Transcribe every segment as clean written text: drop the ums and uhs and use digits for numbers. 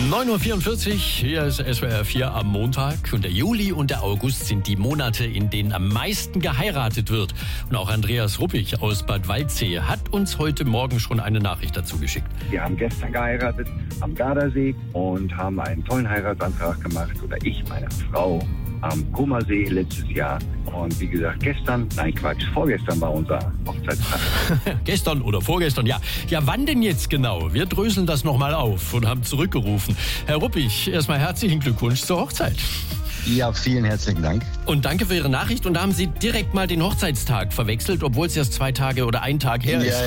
9.44 Uhr, hier ist SWR 4 am Montag. Und der Juli und der August sind die Monate, in denen am meisten geheiratet wird. Und auch Andreas Ruppig aus Bad Waldsee hat uns heute Morgen schon eine Nachricht dazu geschickt. Wir haben gestern geheiratet am Gardasee und haben einen tollen Heiratsantrag gemacht. Oder ich, meine Frau, am Comersee letztes Jahr. Und wie gesagt, vorgestern war unser Hochzeitstag. Gestern oder vorgestern, ja. Ja, wann denn jetzt genau? Wir dröseln das nochmal auf und haben zurückgerufen. Herr Ruppig, erstmal herzlichen Glückwunsch zur Hochzeit. Ja, vielen herzlichen Dank. Und danke für Ihre Nachricht. Und da haben Sie direkt mal den Hochzeitstag verwechselt, obwohl es erst 2 Tage oder 1 Tag her ist.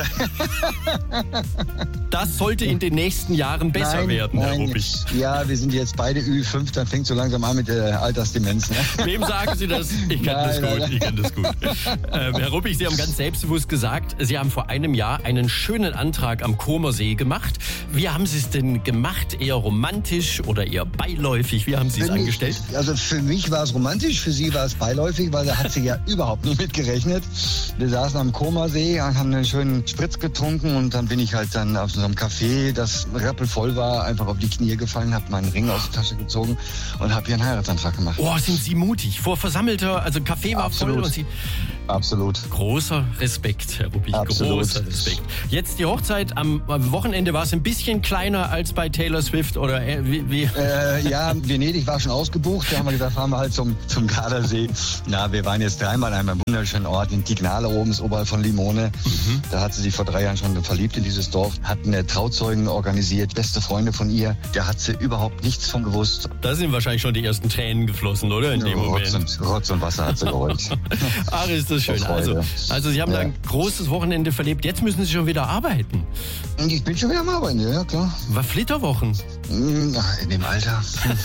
Ja. Das sollte in den nächsten Jahren besser werden, Herr Ruppig. Ja, wir sind jetzt beide Ü5, dann fängt so langsam an mit der Altersdemenz. Ne? Wem sagen Sie das? Ich kenne das gut. Herr Ruppig, Sie haben ganz selbstbewusst gesagt, Sie haben vor einem Jahr einen schönen Antrag am Comersee gemacht. Wie haben Sie es denn gemacht? Eher romantisch oder eher beiläufig? Wie haben Sie es angestellt? Also für mich war es romantisch, für sie war es beiläufig, weil da hat sie ja überhaupt nicht mit gerechnet. Wir saßen am Comersee, haben einen schönen Spritz getrunken und dann bin ich halt dann auf so einem Café, das rappelvoll war, einfach auf die Knie gefallen, habe meinen Ring aus der Tasche gezogen und habe ihr einen Heiratsantrag gemacht. Oh, sind Sie mutig. Vor versammelter, also Café war voll und Sie... Absolut. Großer Respekt, Herr Ruppig, großer Respekt. Jetzt die Hochzeit, am Wochenende war es ein bisschen kleiner als bei Taylor Swift oder wie? Ja, Venedig war schon ausgebucht, da haben wir gesagt, fahren wir halt zum Gardasee. Na, wir waren jetzt 3-mal an einem wunderschönen Ort, in Tignale oben, ist oberhalb von Limone. Da hat sie sich vor 3 Jahren schon verliebt in dieses Dorf, hat eine Trauzeugen organisiert, beste Freunde von ihr, da hat sie überhaupt nichts von gewusst. Da sind wahrscheinlich schon die ersten Tränen geflossen, oder? In dem Moment. Rotz und Wasser hat sie geheult. Ach, ist das schön. Also Sie haben da ein großes Wochenende verlebt. Jetzt müssen Sie schon wieder arbeiten. Ich bin schon wieder am Arbeiten, ja klar. War Flitterwochen? In dem Alter.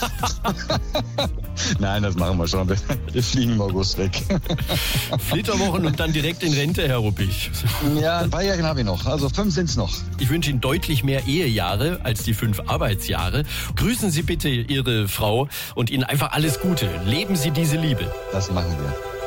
Nein, das machen wir schon. Wir fliegen im August weg. Flitterwochen und dann direkt in Rente, Herr Ruppig. Ja, ein paar Jahre habe ich noch. Also 5 sind es noch. Ich wünsche Ihnen deutlich mehr Ehejahre als die 5 Arbeitsjahre. Grüßen Sie bitte Ihre Frau und Ihnen einfach alles Gute. Leben Sie diese Liebe. Das machen wir.